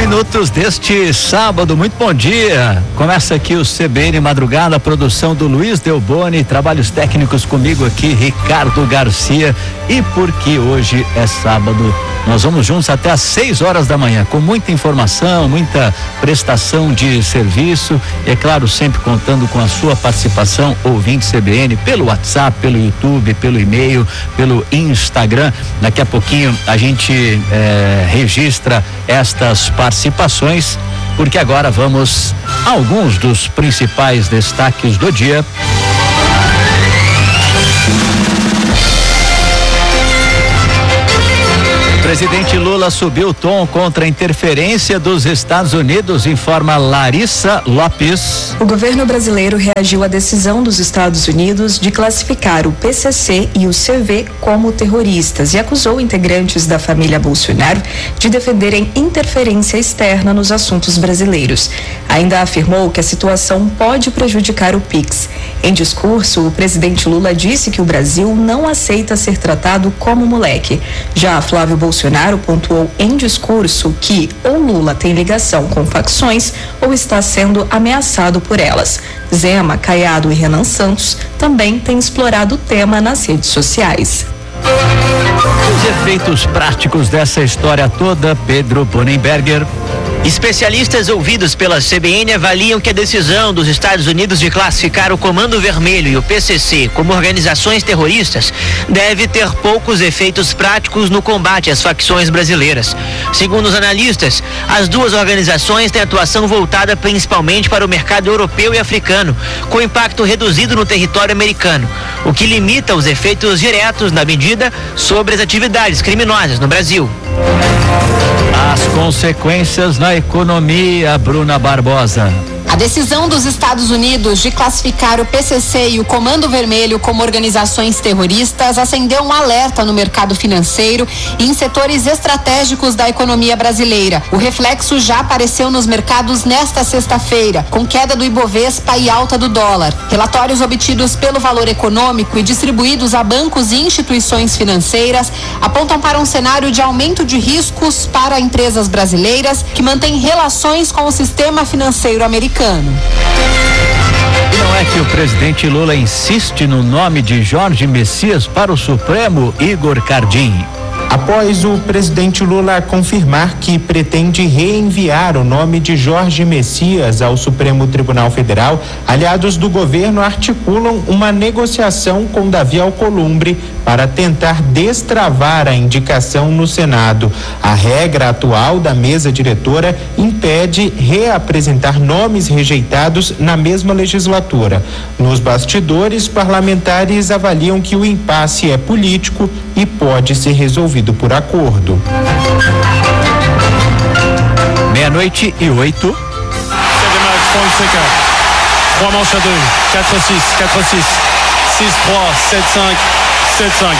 minutos deste sábado, muito bom dia. Começa aqui o CBN Madrugada, a produção do Luiz Delboni, trabalhos técnicos comigo aqui, Ricardo Garcia. E porque hoje é sábado, nós vamos juntos até às 6 horas da manhã, com muita informação, muita prestação de serviço. E é claro, sempre contando com a sua participação, ouvinte CBN, pelo WhatsApp, pelo YouTube, pelo e-mail, pelo Instagram. Daqui a pouquinho a gente registra estas participações, porque agora vamos a alguns dos principais destaques do dia. O presidente Lula subiu o tom contra a interferência dos Estados Unidos, informa Larissa Lopes. O governo brasileiro reagiu à decisão dos Estados Unidos de classificar o PCC e o CV como terroristas e acusou integrantes da família Bolsonaro de defenderem interferência externa nos assuntos brasileiros. Ainda afirmou que a situação pode prejudicar o PIX. Em discurso, o presidente Lula disse que o Brasil não aceita ser tratado como moleque. Já Flávio Bolsonaro pontuou em discurso que ou Lula tem ligação com facções ou está sendo ameaçado por elas. Zema, Caiado e Renan Santos também têm explorado o tema nas redes sociais. Os efeitos práticos dessa história toda, Pedro Bonenberger. Especialistas ouvidos pela CBN avaliam que a decisão dos Estados Unidos de classificar o Comando Vermelho e o PCC como organizações terroristas deve ter poucos efeitos práticos no combate às facções brasileiras. Segundo os analistas, as duas organizações têm atuação voltada principalmente para o mercado europeu e africano, com impacto reduzido no território americano, o que limita os efeitos diretos da medida sobre as atividades criminosas no Brasil. As consequências na economia, Bruna Barbosa. A decisão dos Estados Unidos de classificar o PCC e o Comando Vermelho como organizações terroristas acendeu um alerta no mercado financeiro e em setores estratégicos da economia brasileira. O reflexo já apareceu nos mercados nesta sexta-feira, com queda do Ibovespa e alta do dólar. Relatórios obtidos pelo Valor Econômico e distribuídos a bancos e instituições financeiras apontam para um cenário de aumento de riscos para empresas brasileiras que mantêm relações com o sistema financeiro americano. E não é que o presidente Lula insiste no nome de Jorge Messias para o Supremo, Igor Cardim. Após o presidente Lula confirmar que pretende reenviar o nome de Jorge Messias ao Supremo Tribunal Federal, aliados do governo articulam uma negociação com Davi Alcolumbre para tentar destravar a indicação no Senado. A regra atual da mesa diretora impede reapresentar nomes rejeitados na mesma legislatura. Nos bastidores, parlamentares avaliam que o impasse é político e pode ser resolvido por acordo. 12:08. 3 manches à 2, 4-6, 4-6, 6-3, 7-5, 7-5.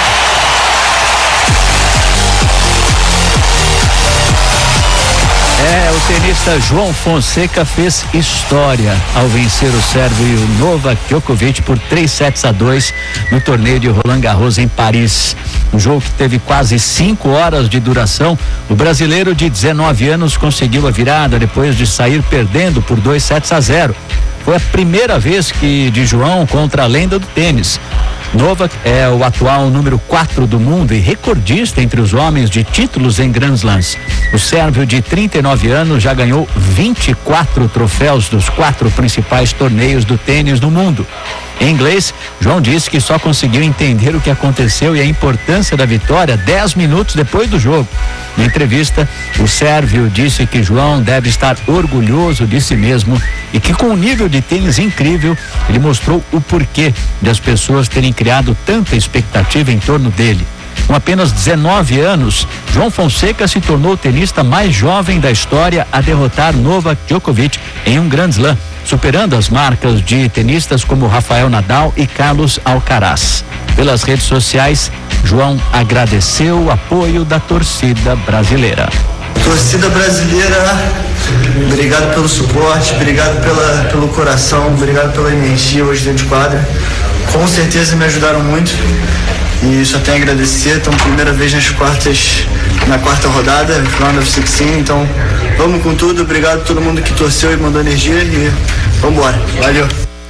O tenista João Fonseca fez história ao vencer o sérvio Novak Djokovic por 3-2 no torneio de Roland Garros em Paris. Um jogo que teve quase 5 horas de duração. O brasileiro de 19 anos conseguiu a virada depois de sair perdendo por 2-0. Foi a primeira vez de João contra a lenda do tênis. Novak é o atual número 4 do mundo e recordista entre os homens de títulos em Grand Slams. O sérvio de 39 anos já ganhou 24 troféus dos 4 principais torneios do tênis no mundo. Em inglês, João disse que só conseguiu entender o que aconteceu e a importância da vitória 10 minutos depois do jogo. Na entrevista, o sérvio disse que João deve estar orgulhoso de si mesmo e que com um nível de tênis incrível, ele mostrou o porquê de as pessoas terem criado tanta expectativa em torno dele. Com apenas 19 anos, João Fonseca se tornou o tenista mais jovem da história a derrotar Novak Djokovic em um Grand Slam, superando as marcas de tenistas como Rafael Nadal e Carlos Alcaraz. Pelas redes sociais, João agradeceu o apoio da torcida brasileira. Torcida brasileira, obrigado pelo suporte, obrigado pelo coração, obrigado pela energia hoje dentro de quadra. Com certeza me ajudaram muito e só tenho a agradecer. Estamos primeira vez na quarta rodada, Round of 16, então vamos com tudo, obrigado a todo mundo que torceu e mandou energia e vamos embora. Valeu.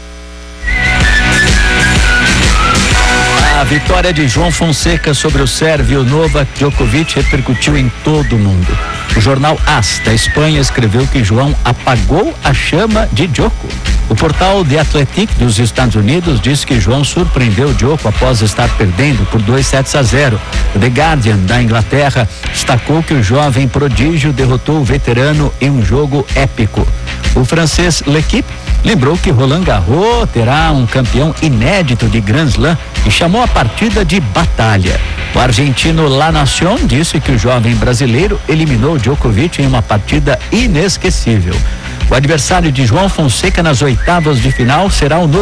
A vitória de João Fonseca sobre o sérvio Novak Djokovic repercutiu em todo o mundo. O jornal AS da Espanha escreveu que João apagou a chama de Djoko. O portal The Athletic dos Estados Unidos diz que João surpreendeu Djoko após estar perdendo por 2-0. O The Guardian da Inglaterra destacou que o jovem prodígio derrotou o veterano em um jogo épico. O francês L'Équipe lembrou que Roland Garros terá um campeão inédito de Grand Slam e chamou a partida de batalha. O argentino La Nación disse que o jovem brasileiro eliminou Djokovic em uma partida inesquecível. O adversário de João Fonseca nas oitavas de final será o